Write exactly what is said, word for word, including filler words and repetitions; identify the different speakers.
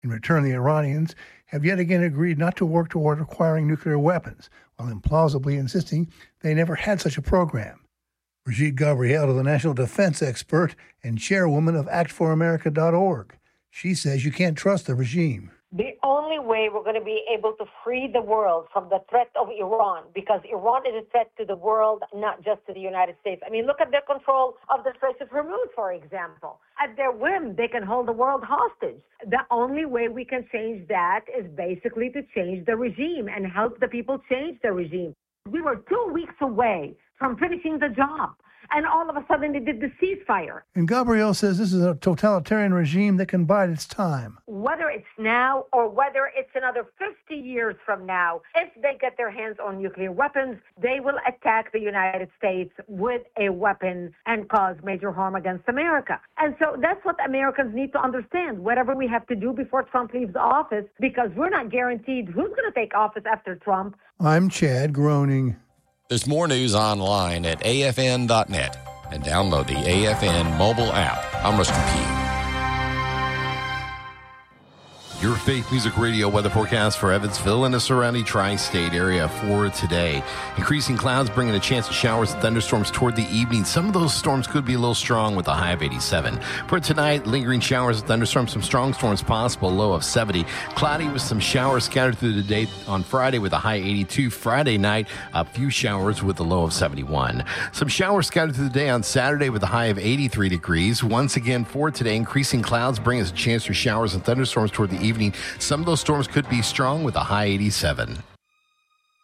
Speaker 1: In return, the Iranians have yet again agreed not to work toward acquiring nuclear weapons, while implausibly insisting they never had such a program. Brigitte Gabriel, the national defense expert and chairwoman of act for america dot org. She says you can't trust the regime.
Speaker 2: The only way we're going to be able to free the world from the threat of Iran, because Iran is a threat to the world, not just to the United States. I mean, look at their control of the Straits of Hormuz, for example. At their whim, they can hold the world hostage. The only way we can change that is basically to change the regime and help the people change the regime. We were two weeks away from finishing the job. And all of a sudden, they did the ceasefire.
Speaker 1: And Gabriel says this is a totalitarian regime that can bide its time.
Speaker 2: Whether it's now or whether it's another fifty years from now, if they get their hands on nuclear weapons, they will attack the United States with a weapon and cause major harm against America. And so that's what Americans need to understand, whatever we have to do before Trump leaves office, because we're not guaranteed who's going to take office after Trump.
Speaker 1: I'm Chad Groening.
Speaker 3: There's more news online at A F N dot net and download the A F N mobile app. I'm Rusty P.
Speaker 4: Your Faith Music Radio weather forecast for Evansville and the surrounding tri-state area for today. Increasing clouds bringing a chance of showers and thunderstorms toward the evening. Some of those storms could be a little strong with a high of eighty-seven. For tonight, lingering showers and thunderstorms, some strong storms possible, low of seventy. Cloudy with some showers scattered through the day on Friday with a high eighty-two. Friday night, a few showers with a low of seventy-one. Some showers scattered through the day on Saturday with a high of eighty-three degrees. Once again for today, increasing clouds bring us a chance for showers and thunderstorms toward the evening. Some of those storms could be strong with a high eighty-seven.